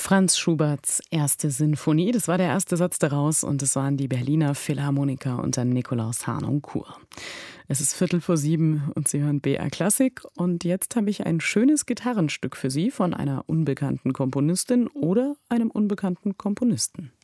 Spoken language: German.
Franz Schuberts erste Sinfonie, das war der erste Satz daraus und es waren die Berliner Philharmoniker unter Nikolaus Harnoncourt. Es ist 6:45 und Sie hören BR Klassik und jetzt habe ich ein schönes Gitarrenstück für Sie von einer unbekannten Komponistin oder einem unbekannten Komponisten.